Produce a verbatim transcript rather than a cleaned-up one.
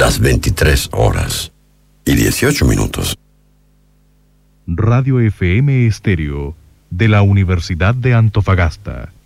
las veintitrés horas y dieciocho minutos. Radio F M Estéreo de la Universidad de Antofagasta.